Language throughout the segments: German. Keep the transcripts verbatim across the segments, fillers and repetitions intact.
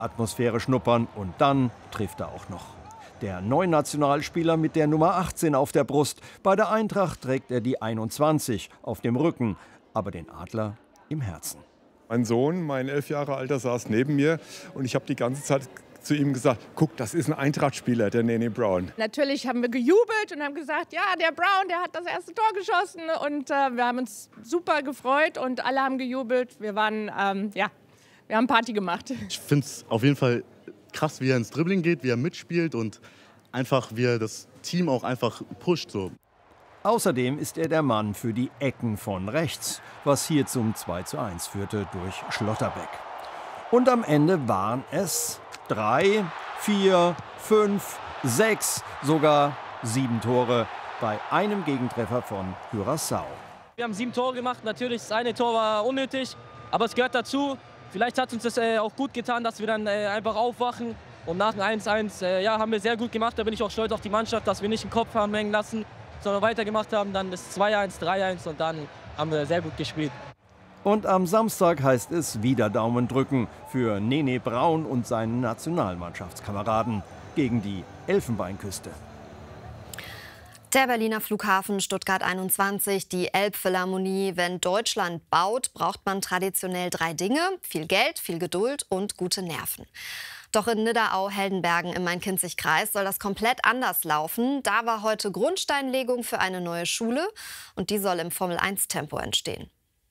Atmosphäre schnuppern und dann trifft er auch noch. Der Neunationalspieler mit der Nummer achtzehn auf der Brust. Bei der Eintracht trägt er die einundzwanzig auf dem Rücken, aber den Adler im Herzen. Mein Sohn, mein elf Jahre alter, saß neben mir und ich habe die ganze Zeit zu ihm gesagt, guck, das ist ein Eintracht-Spieler, der Nene Brown. Natürlich haben wir gejubelt und haben gesagt, ja, der Brown, der hat das erste Tor geschossen und äh, wir haben uns super gefreut und alle haben gejubelt. Wir waren, ähm, ja, wir haben Party gemacht. Ich finde es auf jeden Fall krass, wie er ins Dribbling geht, wie er mitspielt und einfach, wie er das Team auch einfach pusht. So. Außerdem ist er der Mann für die Ecken von rechts, was hier zum zwei zu eins führte durch Schlotterbeck. Und am Ende waren es drei, vier, fünf, sechs, sogar sieben Tore bei einem Gegentreffer von Curaçao. Wir haben sieben Tore gemacht, natürlich das eine Tor war unnötig, aber es gehört dazu. Vielleicht hat uns das äh, auch gut getan, dass wir dann äh, einfach aufwachen. Und nach dem eins eins äh, ja, haben wir sehr gut gemacht. Da bin ich auch stolz auf die Mannschaft, dass wir nicht den Kopf haben hängen lassen, sondern weitergemacht haben. Dann das zwei eins, drei eins und dann haben wir sehr gut gespielt. Und am Samstag heißt es wieder Daumen drücken für Nene Brown und seinen Nationalmannschaftskameraden gegen die Elfenbeinküste. Der Berliner Flughafen Stuttgart einundzwanzig, die Elbphilharmonie. Wenn Deutschland baut, braucht man traditionell drei Dinge: viel Geld, viel Geduld und gute Nerven. Doch in Nidderau-Heldenbergen im Main-Kinzig-Kreis soll das komplett anders laufen. Da war heute Grundsteinlegung für eine neue Schule und die soll im Formel eins Tempo entstehen.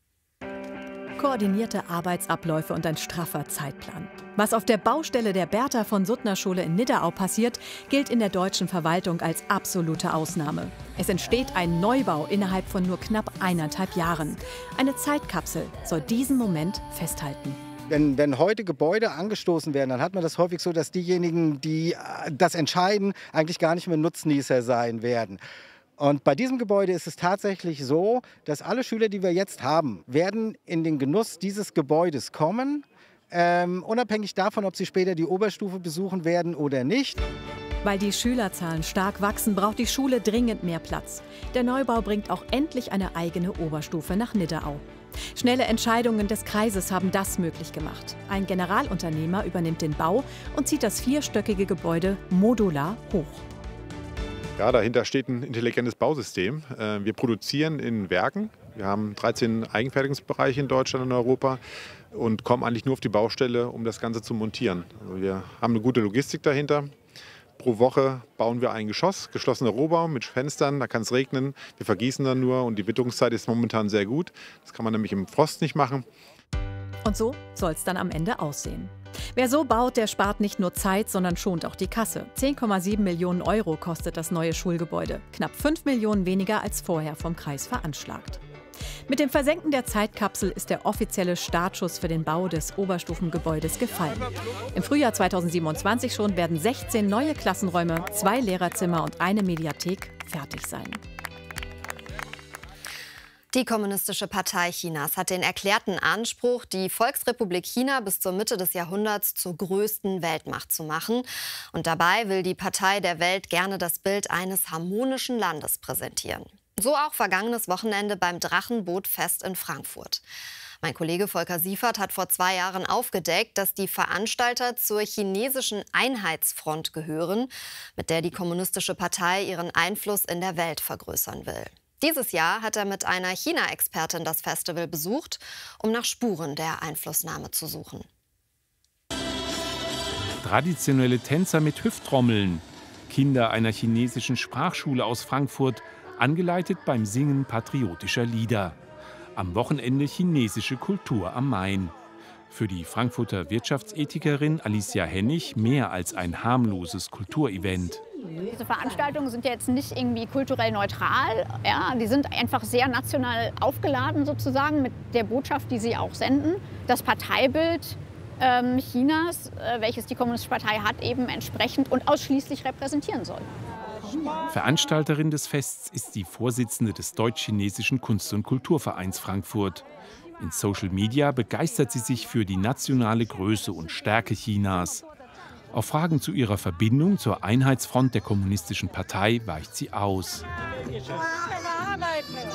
Koordinierte Arbeitsabläufe und ein straffer Zeitplan. Was auf der Baustelle der Bertha von Suttner Schule in Nidderau passiert, gilt in der deutschen Verwaltung als absolute Ausnahme. Es entsteht ein Neubau innerhalb von nur knapp eineinhalb Jahren. Eine Zeitkapsel soll diesen Moment festhalten. Wenn, wenn heute Gebäude angestoßen werden, dann hat man das häufig so, dass diejenigen, die das entscheiden, eigentlich gar nicht mehr Nutznießer sein werden. Und bei diesem Gebäude ist es tatsächlich so, dass alle Schüler, die wir jetzt haben, werden in den Genuss dieses Gebäudes kommen, ähm, unabhängig davon, ob sie später die Oberstufe besuchen werden oder nicht. Weil die Schülerzahlen stark wachsen, braucht die Schule dringend mehr Platz. Der Neubau bringt auch endlich eine eigene Oberstufe nach Nidderau. Schnelle Entscheidungen des Kreises haben das möglich gemacht. Ein Generalunternehmer übernimmt den Bau und zieht das vierstöckige Gebäude modular hoch. Ja, dahinter steht ein intelligentes Bausystem. Wir produzieren in Werken. Wir haben dreizehn Eigenfertigungsbereiche in Deutschland und Europa und kommen eigentlich nur auf die Baustelle, um das Ganze zu montieren. Also wir haben eine gute Logistik dahinter. Pro Woche bauen wir ein Geschoss, geschlossener Rohbau mit Fenstern, da kann es regnen. Wir vergießen dann nur und die Witterungszeit ist momentan sehr gut. Das kann man nämlich im Frost nicht machen. Und so soll es dann am Ende aussehen. Wer so baut, der spart nicht nur Zeit, sondern schont auch die Kasse. zehn Komma sieben Millionen Euro kostet das neue Schulgebäude. Knapp fünf Millionen weniger als vorher vom Kreis veranschlagt. Mit dem Versenken der Zeitkapsel ist der offizielle Startschuss für den Bau des Oberstufengebäudes gefallen. Im Frühjahr zweitausendsiebenundzwanzig schon werden sechzehn neue Klassenräume, zwei Lehrerzimmer und eine Mediathek fertig sein. Die Kommunistische Partei Chinas hat den erklärten Anspruch, die Volksrepublik China bis zur Mitte des Jahrhunderts zur größten Weltmacht zu machen. Und dabei will die Partei der Welt gerne das Bild eines harmonischen Landes präsentieren. So auch vergangenes Wochenende beim Drachenbootfest in Frankfurt. Mein Kollege Volker Siefert hat vor zwei Jahren aufgedeckt, dass die Veranstalter zur chinesischen Einheitsfront gehören, mit der die Kommunistische Partei ihren Einfluss in der Welt vergrößern will. Dieses Jahr hat er mit einer China-Expertin das Festival besucht, um nach Spuren der Einflussnahme zu suchen. Traditionelle Tänzer mit Hüfttrommeln, Kinder einer chinesischen Sprachschule aus Frankfurt, angeleitet beim Singen patriotischer Lieder. Am Wochenende chinesische Kultur am Main. Für die Frankfurter Wirtschaftsethikerin Alicia Hennig mehr als ein harmloses Kulturevent. Diese Veranstaltungen sind ja jetzt nicht irgendwie kulturell neutral. Ja, die sind einfach sehr national aufgeladen sozusagen mit der Botschaft, die sie auch senden. Das Parteibild ähm, Chinas, äh, welches die Kommunistische Partei hat, eben entsprechend und ausschließlich repräsentieren soll. Veranstalterin des Fests ist die Vorsitzende des Deutsch-Chinesischen Kunst- und Kulturvereins Frankfurt. In Social Media begeistert sie sich für die nationale Größe und Stärke Chinas. Auf Fragen zu ihrer Verbindung zur Einheitsfront der Kommunistischen Partei weicht sie aus.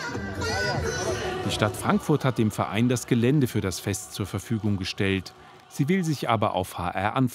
Die Stadt Frankfurt hat dem Verein das Gelände für das Fest zur Verfügung gestellt. Sie will sich aber auf H R